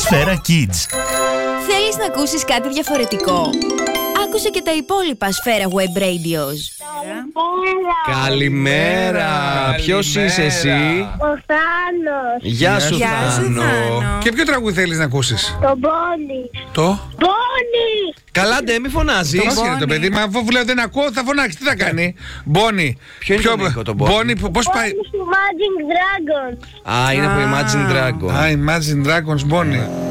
Σφαίρα Kids. Θέλεις να ακούσεις κάτι διαφορετικό? Άκουσε και τα υπόλοιπα Σφαίρα Web Radios. Καλημέρα. Ποιος είσαι εσύ? Ο Θάνος. Γεια σου Θάνο. Και ποιο τραγούδι θέλεις να ακούσεις? Το Μπόνι. Το Μπόνι. Καλά ντε, μη φωνάζεις. Πώς είναι το παιδί, μα αφού λέω δεν ακούω θα φωνάξει, τι θα κάνει? Μπόνι. Ποιο είναι τον ήχο, το Μπόνι? Πώς πάει? Μπόνι του Imagine Dragons. Α, είναι από Imagine Dragon. Imagine Dragons, Μπόνι.